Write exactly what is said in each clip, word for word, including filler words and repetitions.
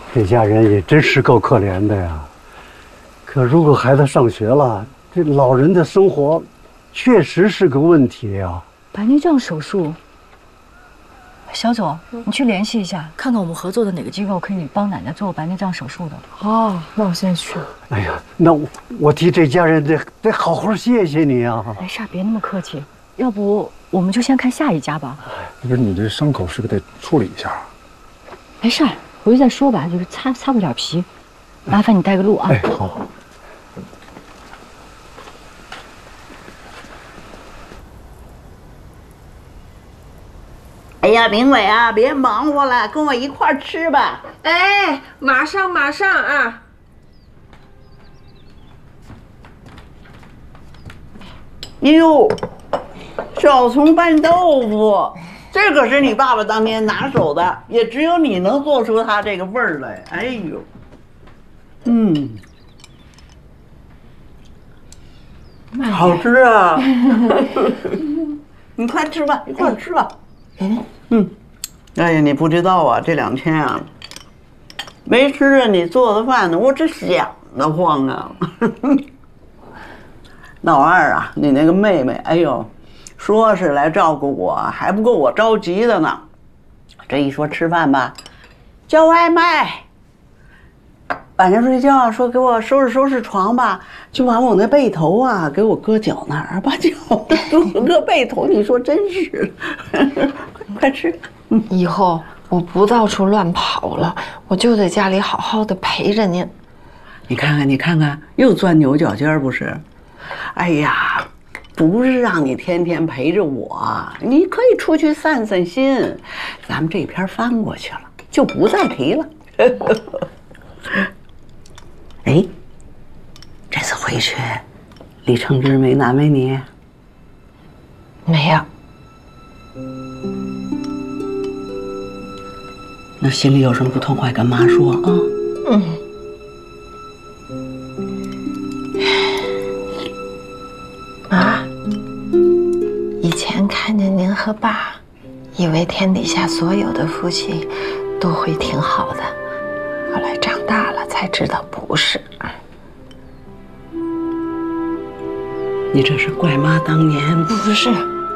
这家人也真是够可怜的呀。可如果孩子上学了，这老人的生活确实是个问题呀。 白内障手术，小左，你去联系一下，看看我们合作的哪个机构可以帮奶奶做白内障手术的。 哦，那我现在去。 哎呀，那我我替这家人得得好好谢谢你啊。 没事，别那么客气。要不我们就先看下一家吧。 不是，你这伤口是不是得处理一下？ 没事，回去再说吧，就是擦擦破点皮。麻烦你带个路啊。 哎，好。 哎呀，明伟啊，别忙活了，跟我一块儿吃吧。 哎，马上马上啊！ 哟，小葱拌豆腐，这可是你爸爸当年拿手的，也只有你能做出它这个味儿来。哎呦，嗯，好吃啊！你快吃吧，一块儿吃吧。嗯嗯，哎呀，你不知道啊，这两天啊，没吃着你做的饭呢，我这想得慌啊。老二啊，你那个妹妹，哎呦，说是来照顾我，还不够我着急的呢。这一说吃饭吧，叫外卖。晚上睡觉说给我收拾收拾床吧，就把我那被头啊给我搁脚那儿，把脚给我搁被头，你说真是的。快吃。 以后我不到处乱跑了，我就在家里好好的陪着您。 你看看，你看看，又钻牛角尖儿不是？哎呀，不是让你天天陪着我，你可以出去散散心。咱们这篇翻过去了，就不再提了。哎，这次回去，李承之没难为你？ 没有。 那心里有什么不痛快，跟妈说啊。 嗯。妈，以前看见您和爸，以为天底下所有的夫妻都会挺好的，后来长大了才知道不是。 你这是怪妈当年？ 不是。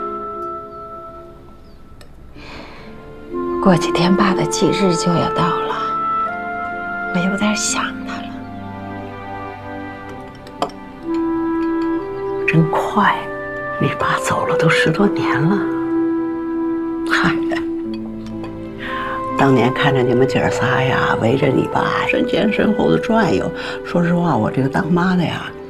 过几天爸的忌日就要到了，我有点想他了。 真快，你爸走了都十多年了。嗨，当年看着你们姐儿仨呀，围着你爸身前身后的转悠，说实话，我这个当妈的呀，